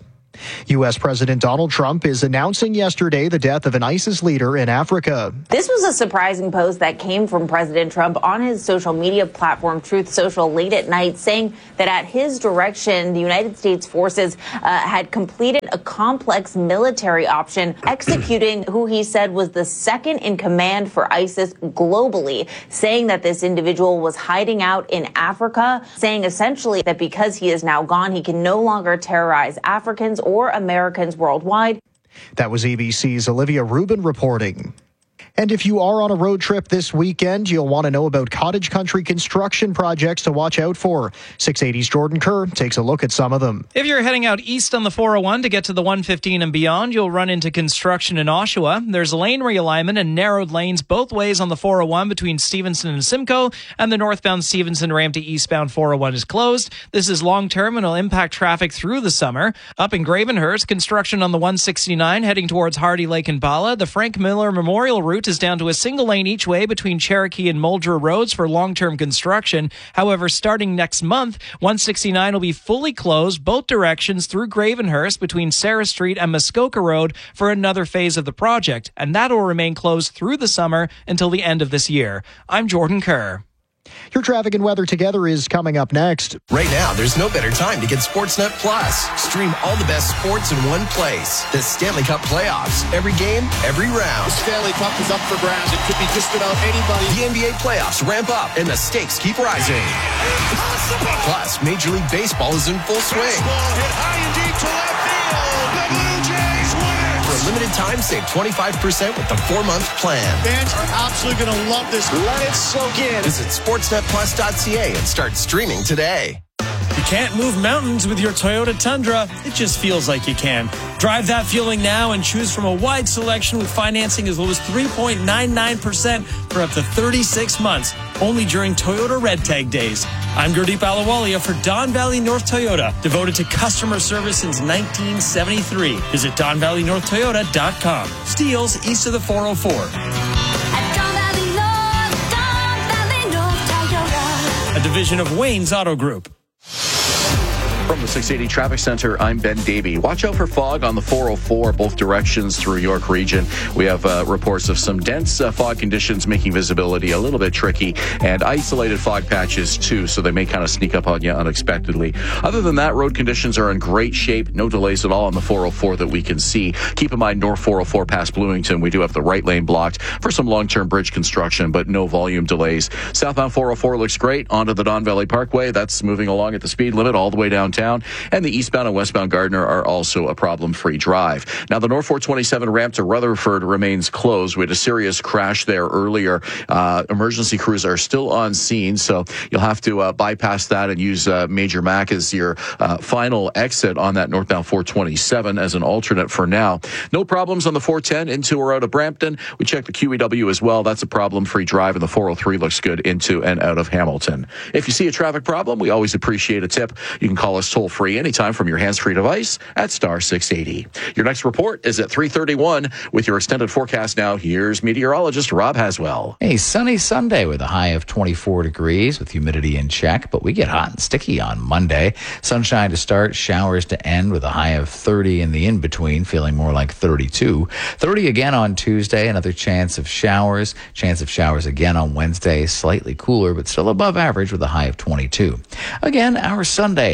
U S President Donald Trump is announcing yesterday the death of an ISIS leader in Africa.
This was a surprising post that came from President Trump on his social media platform, Truth Social, late at night, saying that at his direction, the United States forces uh, had completed a complex military option, executing who he said was the second in command for ISIS globally, saying that this individual was hiding out in Africa, saying essentially that because he is now gone, he can no longer terrorize Africans or Americans worldwide.
That was A B C's Olivia Rubin reporting. And if you are on a road trip this weekend, you'll want to know about cottage country construction projects to watch out for. six eighty's Jordan Kerr takes a look at some of them.
If you're heading out east on the four oh one to get to the one fifteen and beyond, you'll run into construction in Oshawa. There's lane realignment and narrowed lanes both ways on the four oh one between Stevenson and Simcoe, and the northbound Stevenson ramp to eastbound four oh one is closed. This is long-term and will impact traffic through the summer. Up in Gravenhurst, construction on the one sixty-nine heading towards Hardy Lake and Bala. The Frank Miller Memorial route is down to a single lane each way between Cherokee and Muldra roads for long-term construction. However, starting next month, one sixty-nine will be fully closed both directions through Gravenhurst between Sarah Street and Muskoka Road for another phase of the project, and that will remain closed through the summer until the end of this year. I'm Jordan Kerr.
Your traffic and weather together is coming up next.
Right now, there's no better time to get Sportsnet Plus. Stream all the best sports in one place. The Stanley Cup playoffs. Every game, every round.
The Stanley Cup is up for grabs. It could be just about anybody.
The N B A playoffs ramp up and the stakes keep rising. Impossible. Plus, Major League Baseball is in full swing.
Baseball hit high and deep to left field. The Blue Jays win it.
For a limited time, save twenty-five percent with the four-month plan.
Fans are absolutely going to love this. Let it soak in.
Visit sportsnet plus dot c a and start streaming today.
You can't move mountains with your Toyota Tundra. It just feels like you can. Drive that feeling now and choose from a wide selection with financing as low as three point nine nine percent for up to thirty-six months, only during Toyota Red Tag Days. I'm Gurdeep Ahluwalia for Don Valley North Toyota, devoted to customer service since nineteen seventy-three. Visit don valley north toyota dot com. Steeles east of the four oh four. A division of Wayne's Auto Group.
From the six eighty Traffic Center, I'm Ben Davey. Watch out for fog on the four oh four, both directions through York Region. We have uh, reports of some dense uh, fog conditions making visibility a little bit tricky, and isolated fog patches too, so they may kind of sneak up on you unexpectedly. Other than that, road conditions are in great shape. No delays at all on the four oh four that we can see. Keep in mind, North four oh four past Bloomington, we do have the right lane blocked for some long-term bridge construction, but no volume delays. Southbound four oh four looks great. Onto the Don Valley Parkway. That's moving along at the speed limit all the way downtown. And the eastbound and westbound Gardner are also a problem-free drive. Now, the North four twenty-seven ramp to Rutherford remains closed. We had a serious crash there earlier. Uh, emergency crews are still on scene, so you'll have to uh, bypass that and use uh, Major Mac as your uh, final exit on that northbound four twenty-seven as an alternate for now. No problems on the four ten into or out of Brampton. We checked the Q E W as well. That's a problem-free drive, and the four oh three looks good into and out of Hamilton. If you see a traffic problem, we always appreciate a tip. You can call us toll-free anytime from your hands-free device at star six eighty. Your next report is at three thirty-one. With your extended forecast now, here's meteorologist Rob Haswell.
A sunny Sunday with a high of twenty-four degrees with humidity in check, but we get hot and sticky on Monday. Sunshine to start, showers to end with a high of thirty in the in-between, feeling more like thirty-two. thirty again on Tuesday, another chance of showers. Chance of showers again on Wednesday, slightly cooler, but still above average with a high of twenty-two. Again, our Sunday high,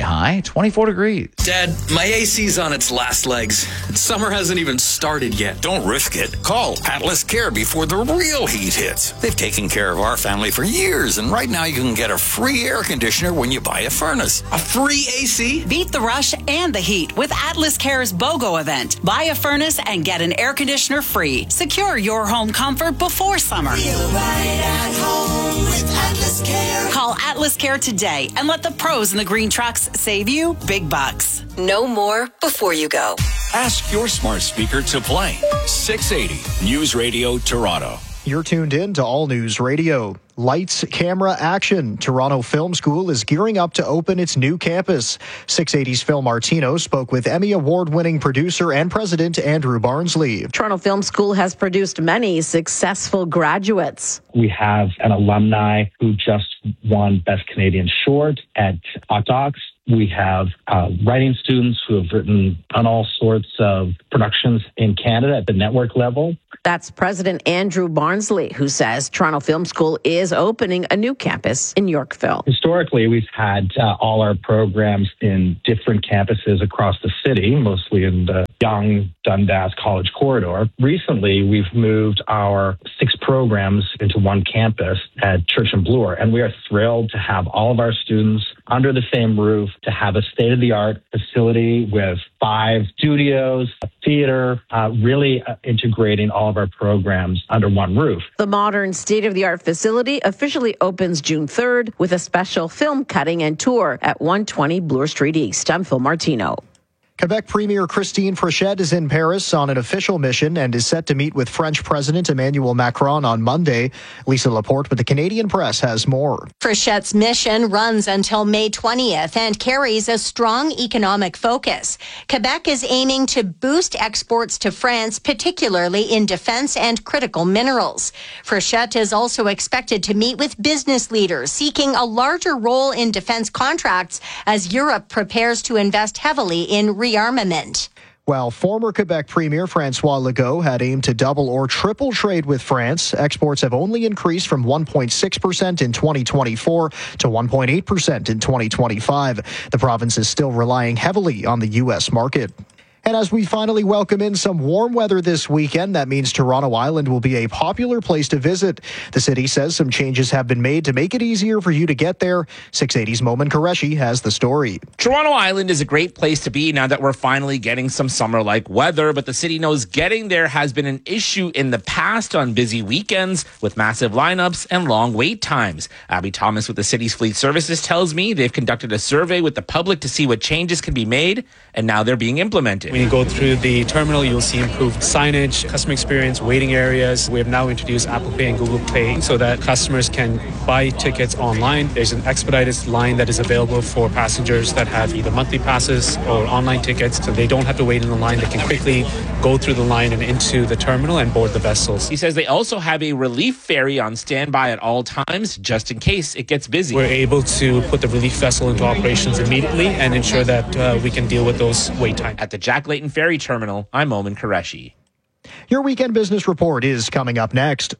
twenty-four degrees.
Dad, my A C's on its last legs. Summer hasn't even started yet.
Don't risk it. Call Atlas Care before the real heat hits. They've taken care of our family for years, and right now you can get a free air conditioner when you buy a furnace.
A free A C?
Beat the rush and the heat with Atlas Care's BOGO event. Buy a furnace and get an air conditioner free. Secure your home comfort before summer.
Feel right at home with Atlas Care.
Call Atlas Care today and let the pros in the green trucks save you big bucks.
Know more before you go.
Ask your smart speaker to play. six eighty News Radio Toronto.
You're tuned in to All News Radio. Lights, camera, action. Toronto Film School is gearing up to open its new campus. six eighty's Phil Martino spoke with Emmy Award-winning producer and president Andrew Barnsley.
Toronto Film School has produced many successful graduates.
We have an alumni who just won Best Canadian Short at Hot Docs. We have uh, writing students who have written on all sorts of productions in Canada at the network level.
That's President Andrew Barnsley, who says Toronto Film School is opening a new campus in Yorkville.
Historically, we've had uh, all our programs in different campuses across the city, mostly in the Yonge Dundas College corridor. Recently, we've moved our six programs into one campus at Church and Bloor, and we are thrilled to have all of our students under the same roof, to have a state-of-the-art facility with five studios, a theater, uh, really uh, integrating all of our programs under one roof.
The modern state-of-the-art facility officially opens June third with a special film cutting and tour at one twenty Bloor Street East. I'm Phil Martino.
Quebec Premier Christine Frechette is in Paris on an official mission and is set to meet with French President Emmanuel Macron on Monday. Lisa Laporte with the Canadian Press has more.
Frechette's mission runs until May twentieth and carries a strong economic focus. Quebec is aiming to boost exports to France, particularly in defense and critical minerals. Frechette is also expected to meet with business leaders seeking a larger role in defense contracts as Europe prepares to invest heavily in rearmament.
While former Quebec Premier François Legault had aimed to double or triple trade with France, exports have only increased from one point six percent in twenty twenty-four to one point eight percent in twenty twenty-five. The province is still relying heavily on the U S market. And as we finally welcome in some warm weather this weekend, that means Toronto Island will be a popular place to visit. The city says some changes have been made to make it easier for you to get there. six eighty's Momin Qureshi has the story.
Toronto Island is a great place to be now that we're finally getting some summer-like weather, but the city knows getting there has been an issue in the past on busy weekends with massive lineups and long wait times. Abby Thomas with the city's fleet services tells me they've conducted a survey with the public to see what changes can be made, and now they're being implemented.
When you go through the terminal, you'll see improved signage, customer experience, waiting areas. We have now introduced Apple Pay and Google Pay so that customers can buy tickets online. There's an expedited line that is available for passengers that have either monthly passes or online tickets, so they don't have to wait in the line. They can quickly go through the line and into the terminal and board the vessels.
He says they also have a relief ferry on standby at all times, just in case it gets busy.
We're able to put the relief vessel into operations immediately and ensure that uh, we can deal with those wait times.
At the Jack Layton Ferry Terminal, I'm Momin Qureshi.
Your weekend business report is coming up next.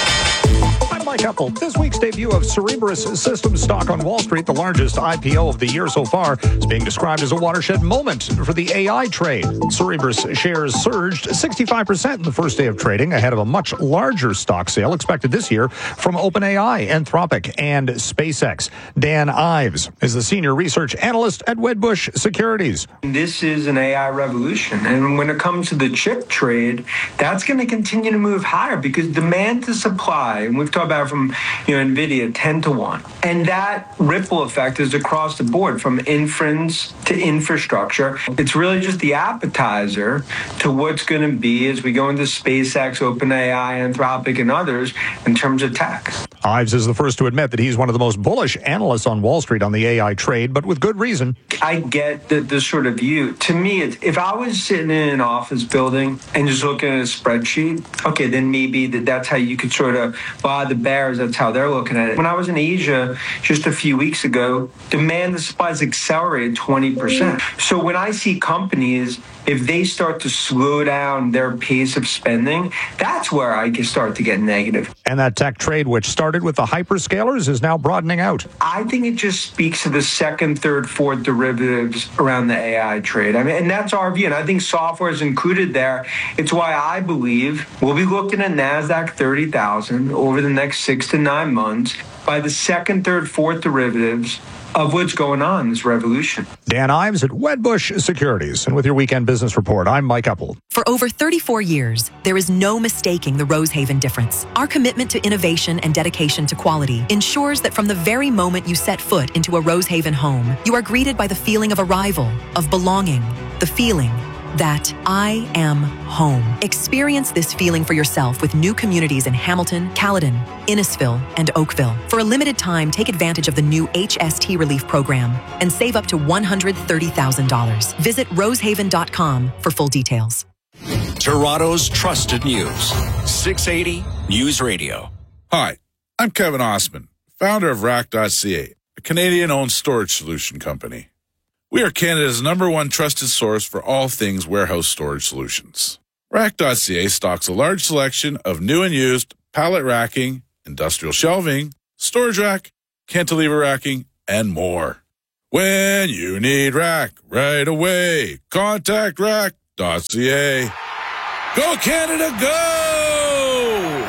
I'm Mike Epple. This week's debut of Cerebras Systems stock on Wall Street, the largest I P O of the year so far, is being described as a watershed moment for the A I trade. Cerebras shares surged sixty-five percent in the first day of trading, ahead of a much larger stock sale expected this year from OpenAI, Anthropic, and SpaceX. Dan Ives is the senior research analyst at Wedbush Securities.
This is an A I revolution, and when it comes to the chip trade, that's going to continue to move higher because demand to supply, and we've talked about it from you know NVIDIA, ten to one. And that ripple effect is across the board from inference to infrastructure. It's really just the appetizer to what's going to be as we go into SpaceX, OpenAI, Anthropic, and others in terms of tech.
Ives is the first to admit that he's one of the most bullish analysts on Wall Street on the A I trade, but with good reason.
I get the, the sort of view. To me, it's, if I was sitting in an office building and just looking at a spreadsheet, okay, then maybe that that's how you could sort of buy the bears. That's how they're looking at it. When I was in Asia just a few weeks ago, demand to supply has accelerated twenty percent. So when I see companies if they start to slow down their pace of spending, that's where I can start to get negative.
And that tech trade, which started with the hyperscalers, is now broadening out.
I think it just speaks to the second, third, fourth derivatives around the A I trade. I mean, and that's our view. And I think software is included there. It's why I believe we'll be looking at NASDAQ thirty thousand over the next six to nine months by the second, third, fourth derivatives of what's going on in this revolution.
Dan Ives at Wedbush Securities. And with your weekend business report, I'm Mike Uppel.
For over thirty-four years, there is no mistaking the Rosehaven difference. Our commitment to innovation and dedication to quality ensures that from the very moment you set foot into a Rosehaven home, you are greeted by the feeling of arrival, of belonging, the feeling that I am home. Experience this feeling for yourself with new communities in Hamilton, Caledon, Innisfil, and Oakville. For a limited time, take advantage of the new H S T Relief Program and save up to one hundred thirty thousand dollars. Visit rosehaven dot com for full details.
Toronto's trusted news. six eighty News Radio.
Hi, I'm Kevin Osman, founder of rack dot c a, a Canadian-owned storage solution company. We are Canada's number one trusted source for all things warehouse storage solutions. rack dot c a stocks a large selection of new and used pallet racking, industrial shelving, storage rack, cantilever racking, and more. When you need rack right away, contact rack dot c a. Go Canada, go!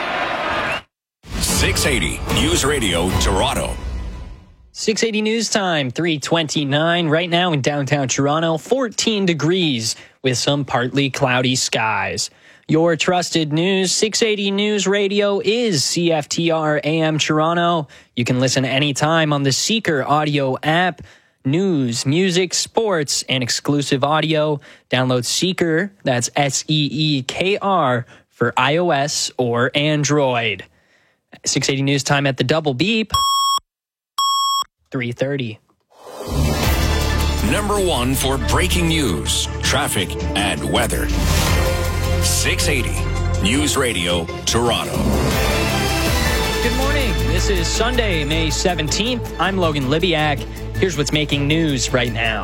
six eighty News Radio, Toronto.
six eighty News Time, three twenty-nine. Right now in downtown Toronto, fourteen degrees with some partly cloudy skies. Your trusted news, six eighty News Radio is C F T R A M Toronto. You can listen anytime on the Seeker audio app. News, music, sports, and exclusive audio. Download Seeker, that's S E E K R, for iOS or Android. six eighty News Time at the double beep. three thirty.
Number one for breaking news, traffic, and weather. six eighty News Radio, Toronto.
Good morning. This is Sunday, May seventeenth. I'm Logan Libiak. Here's what's making news right now.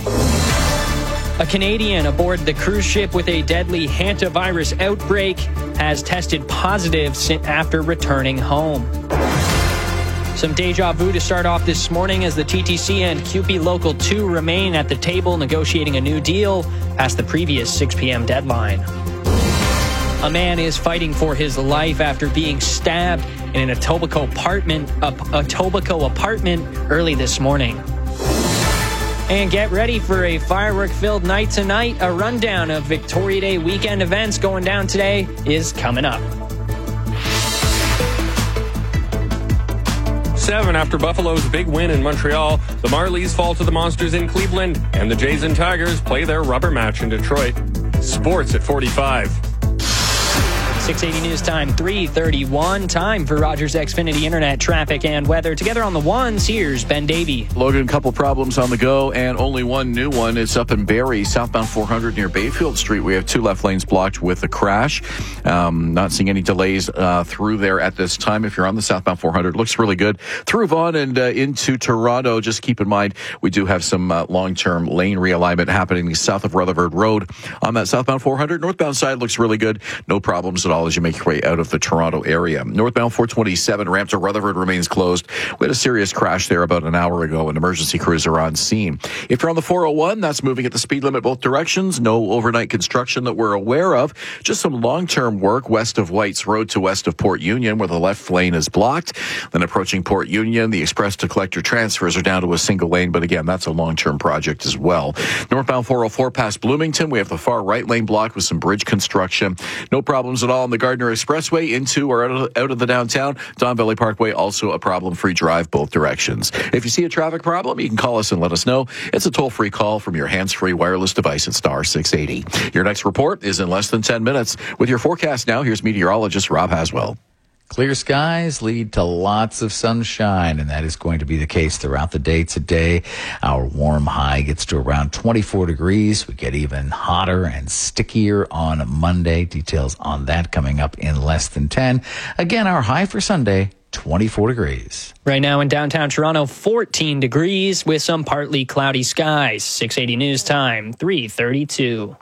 A Canadian aboard the cruise ship with a deadly hantavirus outbreak has tested positive after returning home. Some deja vu to start off this morning as the T T C and C U P E Local two remain at the table negotiating a new deal past the previous six p.m. deadline. A man is fighting for his life after being stabbed in an Etobicoke apartment, a Etobicoke apartment early this morning. And get ready for a firework-filled night tonight. A rundown of Victoria Day weekend events going down today is coming up.
Seven after Buffalo's big win in Montreal, the Marlies fall to the Monsters in Cleveland, and the Jays and Tigers play their rubber match in Detroit. Sports at forty-five.
six eighty News Time, three thirty-one. Time for Rogers Xfinity Internet traffic and weather. Together on the ones, here's Ben Davey.
Logan, a couple problems on the go and only one new one. It's up in Barrie, southbound four hundred near Bayfield Street. We have two left lanes blocked with a crash. Um, not seeing any delays uh, through there at this time. If you're on the southbound four hundred, looks really good. Through Vaughan and uh, into Toronto, just keep in mind we do have some uh, long-term lane realignment happening south of Rutherford Road. On that southbound four hundred, northbound side looks really good. No problems at all as you make your way out of the Toronto area. Northbound four twenty-seven, ramp to Rutherford remains closed. We had a serious crash there about an hour ago, and emergency crews are on scene. If you're on the four oh one, that's moving at the speed limit both directions. No overnight construction that we're aware of. Just some long-term work west of White's Road to west of Port Union, where the left lane is blocked. Then approaching Port Union, the express to collector transfers are down to a single lane, but again, that's a long-term project as well. Northbound four oh four past Bloomington, we have the far right lane blocked with some bridge construction. No problems at all on the Gardner Expressway into or out of, out of the downtown. Don Valley Parkway, also a problem-free drive both directions. If you see a traffic problem, you can call us and let us know. It's a toll-free call from your hands-free wireless device at star six eighty. Your next report is in less than ten minutes. With your forecast now, here's meteorologist Rob Haswell.
Clear skies lead to lots of sunshine, and that is going to be the case throughout the day today. Our warm high gets to around twenty-four degrees. We get even hotter and stickier on Monday. Details on that coming up in less than ten. Again, our high for Sunday, twenty-four degrees.
Right now in downtown Toronto, fourteen degrees with some partly cloudy skies. six eighty News Time, three thirty-two.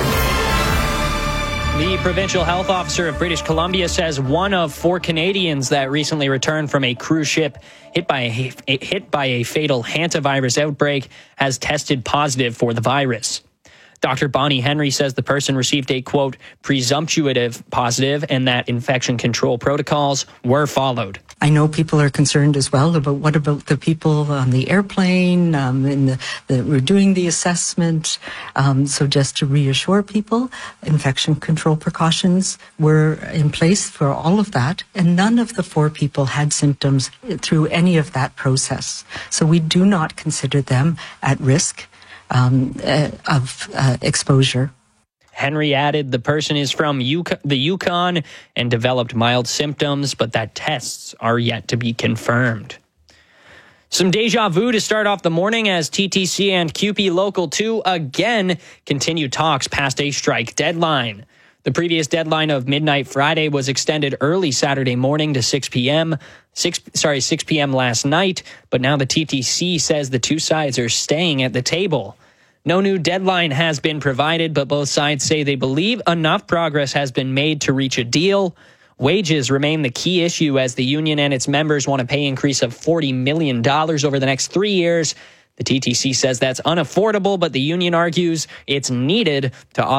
The provincial health officer of British Columbia says one of four Canadians that recently returned from a cruise ship hit by a, hit by a fatal hantavirus outbreak has tested positive for the virus. Doctor Bonnie Henry says the person received a, quote, presumptuative positive and that infection control protocols were followed.
I know people are concerned as well about what about the people on the airplane, um, and the, the, we're doing the assessment. Um, so just to reassure people, infection control precautions were in place for all of that, and none of the four people had symptoms through any of that process. So we do not consider them at risk um, uh, of uh, exposure.
Henry added the person is from Yukon, the Yukon and developed mild symptoms, but that tests are yet to be confirmed. Some deja vu to start off the morning as T T C and C U P E Local two again continue talks past a strike deadline. The previous deadline of midnight Friday was extended early Saturday morning to six p.m. six sorry six p.m. last night, but now the T T C says the two sides are staying at the table. No new deadline has been provided, but both sides say they believe enough progress has been made to reach a deal. Wages remain the key issue as the union and its members want a pay increase of forty million dollars over the next three years. The T T C says that's unaffordable, but the union argues it's needed to